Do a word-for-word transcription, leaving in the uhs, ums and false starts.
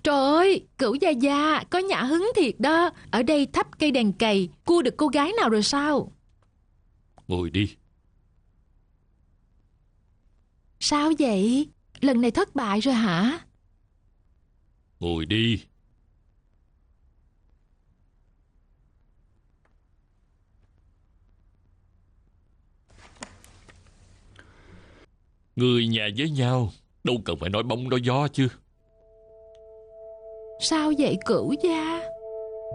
Trời ơi, Cửu gia gia, có nhã hứng thiệt đó. Ở đây thắp cây đèn cày, cua được cô gái nào rồi sao? Ngồi đi. Sao vậy? Lần này thất bại rồi hả? Ngồi đi. Người nhà với nhau đâu cần phải nói bóng nói gió chứ. Sao vậy Cửu gia?